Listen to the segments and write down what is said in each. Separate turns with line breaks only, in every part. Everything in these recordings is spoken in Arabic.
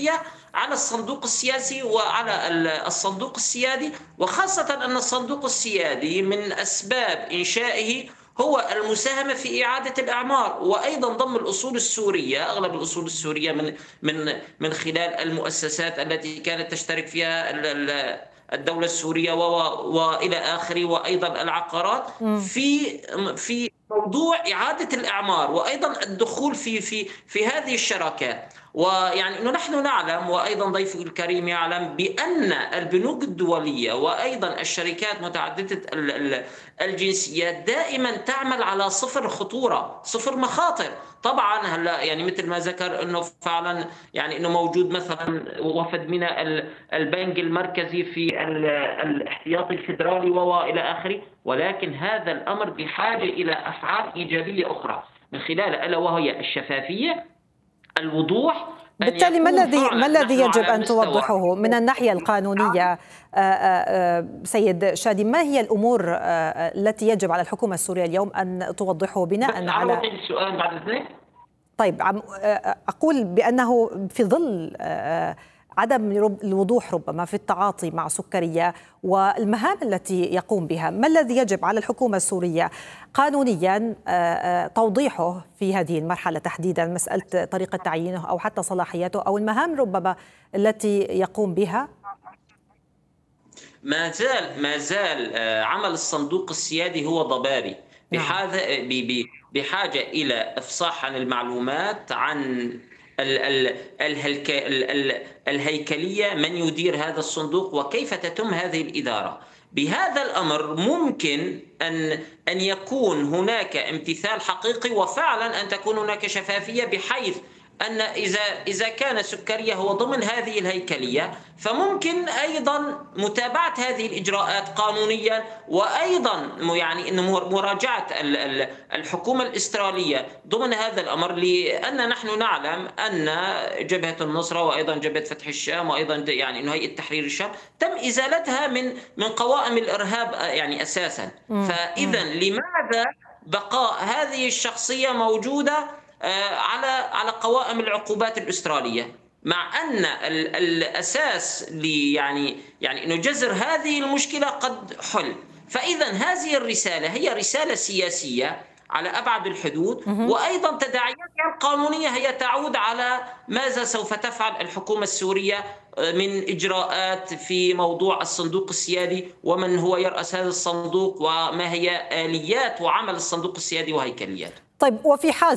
السورية على الصندوق السياسي وعلى الصندوق السيادي، وخاصة أن الصندوق السيادي من أسباب إنشائه هو المساهمة في إعادة الأعمار، وأيضا ضم الأصول السورية، أغلب الأصول السورية من خلال المؤسسات التي كانت تشترك فيها الدولة السورية وإلى آخره، وأيضا العقارات في موضوع إعادة الأعمار، وأيضا الدخول في هذه الشراكات. ويعني أنه نحن نعلم، وأيضا ضيفي الكريم يعلم، بأن البنوك الدولية وأيضا الشركات متعددة الجنسيات دائما تعمل على صفر خطورة، صفر مخاطر. طبعا هلا يعني مثل ما ذكر انه فعلا يعني انه موجود مثلا وفد من البنك المركزي في الاحتياطي الفيدرالي والى اخره، ولكن هذا الامر بحاجه الى افعال ايجابيه اخرى من خلال الا وهي الشفافيه، الوضوح.
بالتالي ما الذي يجب أن توضحه من الناحية القانونية سيد شادي؟ ما هي الأمور التي يجب على الحكومة السورية اليوم أن توضحه بناء على
السؤال بعد ذلك؟
طيب، أقول بأنه في ظل عدم الوضوح ربما في التعاطي مع سكرية والمهام التي يقوم بها، ما الذي يجب على الحكومة السورية قانونيا توضيحه في هذه المرحلة تحديدا؟ مسألة طريقة تعيينه أو حتى صلاحياته أو المهام ربما التي يقوم بها.
ما زال عمل الصندوق السيادي هو ضبابي، بحاجة إلى إفصاح عن المعلومات عن الهيكلية، من يدير هذا الصندوق وكيف تتم هذه الإدارة. بهذا الأمر ممكن أن يكون هناك امتثال حقيقي، وفعلا أن تكون هناك شفافية، بحيث أن إذا كان سكرية هو ضمن هذه الهيكلية، فممكن أيضا متابعة هذه الإجراءات قانونيا، وأيضا يعني أن مراجعة الحكومة الإسترالية ضمن هذا الأمر، لأن نحن نعلم أن جبهة النصرة وأيضا جبهة فتح الشام وأيضا يعني أن هيئة تحرير الشام تم إزالتها من قوائم الإرهاب يعني أساسا. فإذا لماذا بقاء هذه الشخصية موجودة على قوائم العقوبات الأسترالية، مع أن الأساس يعني أنه جذر هذه المشكلة قد حل؟ فإذا هذه الرسالة هي رسالة سياسية على أبعد الحدود، وأيضا تداعياتها القانونية هي تعود على ماذا سوف تفعل الحكومة السورية من إجراءات في موضوع الصندوق السيادي، ومن هو يرأس هذا الصندوق، وما هي آليات وعمل الصندوق السيادي وهيكلياته.
طيب، وفي حال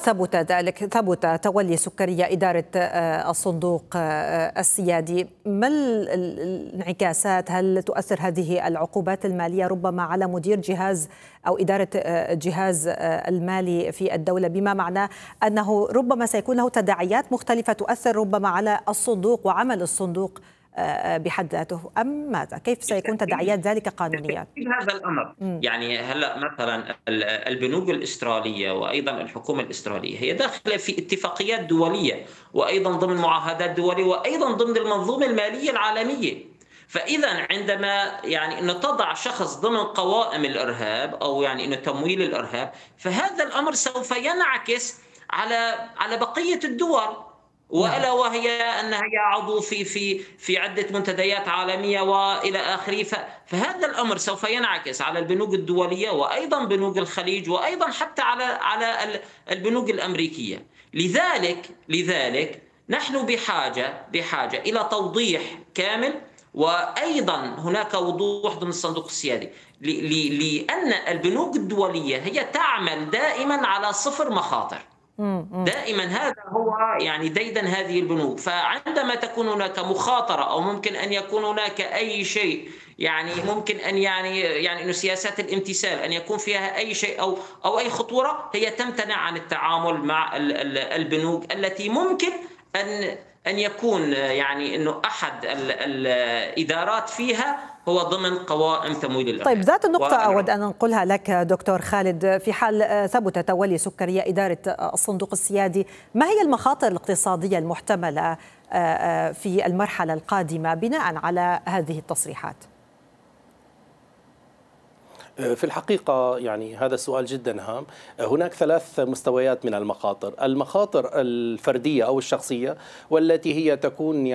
ثبت تولي سكرية إدارة الصندوق السيادي، ما الانعكاسات؟ هل تؤثر هذه العقوبات المالية ربما على مدير جهاز أو إدارة الجهاز المالي في الدولة، بما معناه أنه ربما سيكون له تداعيات مختلفة تؤثر ربما على الصندوق وعمل الصندوق بحد ذاته، أم ماذا؟ كيف سيكون تداعيات ذلك قانونيا؟
هذا الأمر يعني هلا مثلا البنوك الأسترالية وأيضا الحكومة الأسترالية هي داخلة في اتفاقيات دولية، وأيضا ضمن معاهدات دولية، وأيضا ضمن المنظومة المالية العالمية. فإذا عندما يعني أن تضع شخص ضمن قوائم الإرهاب أو يعني أنه تمويل الإرهاب، فهذا الأمر سوف ينعكس على بقية الدول، وألا وهي أنها هي عضو في عدة منتديات عالمية وإلى آخره. فهذا الأمر سوف ينعكس على البنوك الدولية وأيضا بنوك الخليج وأيضا حتى على البنوك الأمريكية. لذلك نحن بحاجة إلى توضيح كامل، وأيضا هناك وضوح ضمن الصندوق السيادي، لأن البنوك الدولية هي تعمل دائما على صفر مخاطر. دائما هذا هو يعني ديدن هذه البنوك. فعندما تكون هناك مخاطرة أو ممكن أن يكون هناك أي شيء، يعني ممكن أن يعني إنه سياسات الامتثال أن يكون فيها أي شيء أو أي خطورة، هي تمتنع عن التعامل مع البنوك التي ممكن أن يكون يعني إنه أحد الإدارات فيها هو ضمن قوائم تمويل الإرهاب.
طيب، ذات النقطة أود أن أنقلها لك دكتور خالد. في حال ثبت تولي سكرية إدارة الصندوق السيادي، ما هي المخاطر الاقتصادية المحتملة في المرحلة القادمة بناء على هذه التصريحات؟
في الحقيقة يعني هذا السؤال جدا هام. هناك 3 مستويات من المخاطر: المخاطر الفردية أو الشخصية، والتي هي تكون